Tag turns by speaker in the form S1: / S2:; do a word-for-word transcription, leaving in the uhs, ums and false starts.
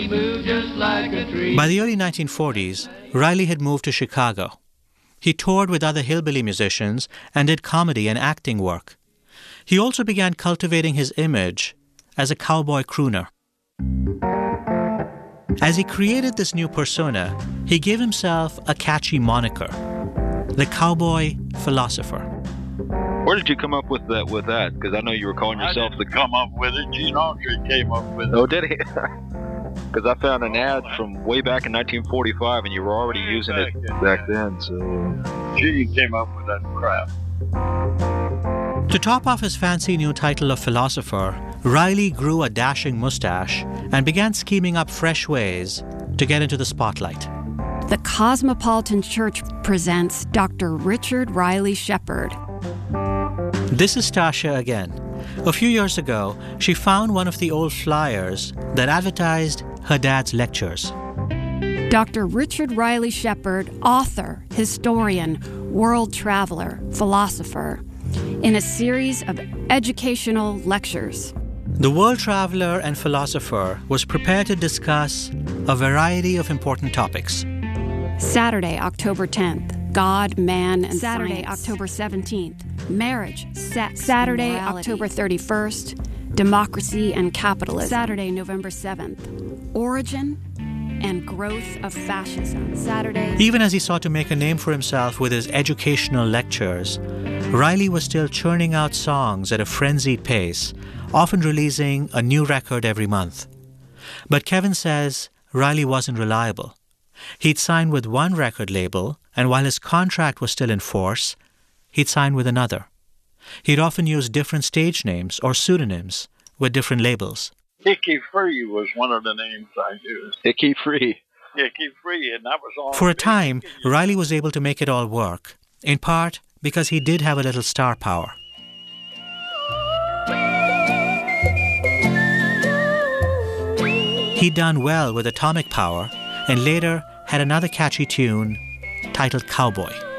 S1: By the early nineteen forties, Riley had moved to Chicago. He toured with other hillbilly musicians and did comedy and acting work. He also began cultivating his image as a cowboy crooner. As he created this new persona, he gave himself a catchy moniker, the Cowboy Philosopher.
S2: Where did you come up with that? With that? Because I know you were calling yourself
S3: I
S2: the.
S3: didn't come up with it. Gene Autry came up with it.
S2: Oh, did he? Because I found an ad from way back in nineteen forty-five, and you were already
S3: Way
S2: using
S3: back
S2: it
S3: then.
S2: back then. So
S3: Gene came up with that crap.
S1: To top off his fancy new title of philosopher, Riley grew a dashing mustache and began scheming up fresh ways to get into the spotlight.
S4: The Cosmopolitan Church presents Doctor Richard Riley Shepard.
S1: This is Tasha again. A few years ago, she found one of the old flyers that advertised her dad's lectures.
S4: Doctor Richard Riley Shepard, author, historian, world traveler, philosopher, in a series of educational lectures.
S1: The world traveler and philosopher was prepared to discuss a variety of important topics.
S4: Saturday, October tenth, God, Man, and
S5: Saturday,
S4: Science.
S5: October seventeenth,
S4: Marriage,
S5: sex,
S4: Saturday,
S5: and morality.
S4: October thirty-first, Democracy and Capitalism.
S5: Saturday, November seventh,
S4: Origin and Growth of Fascism.
S5: Saturday.
S1: Even as he sought to make a name for himself with his educational lectures, Riley was still churning out songs at a frenzied pace, often releasing a new record every month. But Kevin says Riley wasn't reliable. He'd signed with one record label, and while his contract was still in force, he'd signed with another. He'd often use different stage names or pseudonyms with different labels.
S3: Hickey Free was one of the names I used.
S2: Hickey Free.
S3: Hickey Free, and that was all.
S1: For a time, Riley was able to make it all work, in part because he did have a little star power. He'd done well with Atomic Power and later had another catchy tune titled Cowboy.